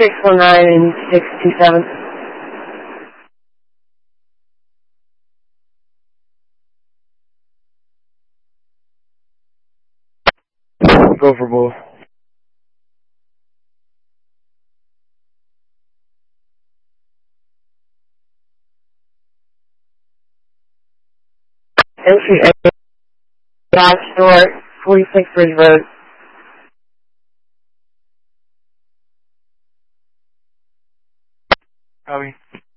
619 and 627. Go for both. Entry A, Dodge Store, 46 Ridge Road. Copy.